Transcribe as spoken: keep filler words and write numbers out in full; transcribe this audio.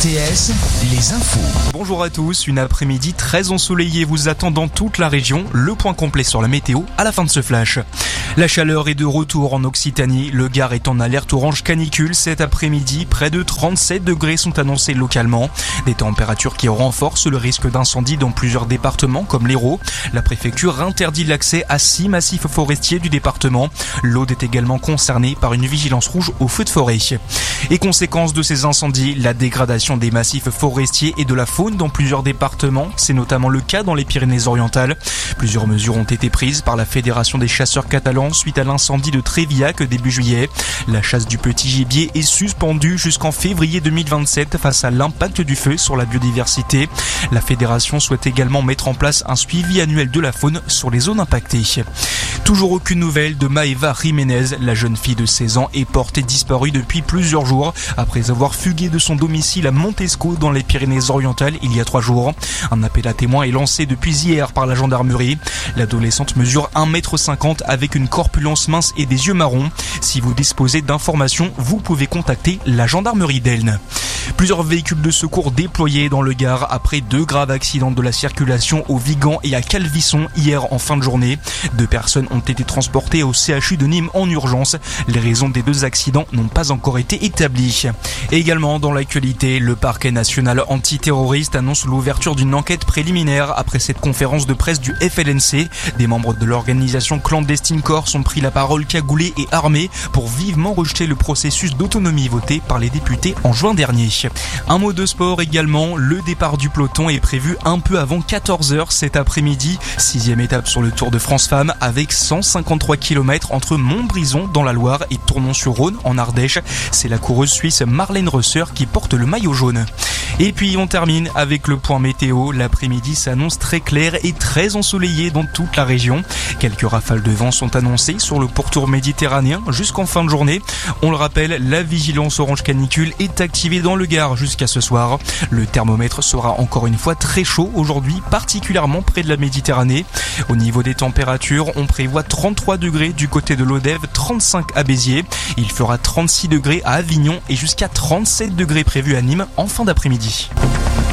T S, les infos. Bonjour à tous, une après-midi très ensoleillée vous attend dans toute la région. Le point complet sur la météo à la fin de ce flash. La chaleur est de retour en Occitanie. Le Gard est en alerte orange canicule cet après-midi. Près de trente-sept degrés sont annoncés localement. Des températures qui renforcent le risque d'incendie dans plusieurs départements comme l'Hérault. La préfecture interdit l'accès à six massifs forestiers du département. L'Aude est également concernée par une vigilance rouge aux feux de forêt. Et conséquence de ces incendies, la dégradation des massifs forestiers et de la faune dans plusieurs départements. C'est notamment le cas dans les Pyrénées-Orientales. Plusieurs mesures ont été prises par la Fédération des chasseurs catalans suite à l'incendie de Trévillac début juillet. La chasse du petit gibier est suspendue jusqu'en février deux mille vingt-sept face à l'impact du feu sur la biodiversité. La fédération souhaite également mettre en place un suivi annuel de la faune sur les zones impactées. Toujours aucune nouvelle de Maeva Jiménez. La jeune fille de seize ans est portée disparue depuis plusieurs jours après avoir fugué de son domicile à Montesco dans les Pyrénées-Orientales il y a trois jours. Un appel à témoins est lancé depuis hier par la gendarmerie. L'adolescente mesure un mètre cinquante avec une corpulence mince et des yeux marrons. Si vous disposez d'informations, vous pouvez contacter la gendarmerie d'Elne. Plusieurs véhicules de secours déployés dans le Gard après deux graves accidents de la circulation au Vigan et à Calvisson hier en fin de journée. Deux personnes ont été transportées au C H U de Nîmes en urgence. Les raisons des deux accidents n'ont pas encore été établies. Et également dans l'actualité, le parquet national antiterroriste annonce l'ouverture d'une enquête préliminaire après cette conférence de presse du F L N C. Des membres de l'organisation clandestine Corse ont pris la parole cagoulés et armés pour vivement rejeter le processus d'autonomie voté par les députés en juin dernier. Un mot de sport également, le départ du peloton est prévu un peu avant quatorze heures cet après-midi. Sixième étape sur le Tour de France Femmes avec cent cinquante-trois kilomètres entre Montbrison dans la Loire et Tournon-sur-Rhône en Ardèche. C'est la coureuse suisse Marlène Rösser qui porte le maillot jaune. Et puis on termine avec le point météo. L'après-midi s'annonce très clair et très ensoleillé dans toute la région. Quelques rafales de vent sont annoncées sur le pourtour méditerranéen jusqu'en fin de journée. On le rappelle, la vigilance orange canicule est activée dans le Gard jusqu'à ce soir. Le thermomètre sera encore une fois très chaud aujourd'hui, particulièrement près de la Méditerranée. Au niveau des températures, on prévoit trente-trois degrés du côté de l'Odève, trente-cinq à Béziers. Il fera trente-six degrés à Avignon et jusqu'à trente-sept degrés prévus à Nîmes en fin d'après-midi.